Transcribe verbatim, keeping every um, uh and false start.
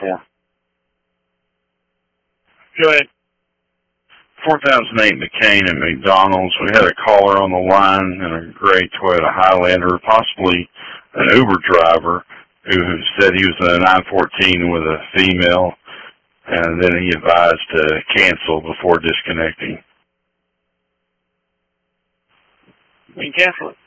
for? Go ahead. four thousand eight McCain at McDonald's. We had a caller on the line in a gray Toyota Highlander, possibly an Uber driver, who said he was in a nine fourteen with a female, and then he advised to cancel before disconnecting. You can cancel it.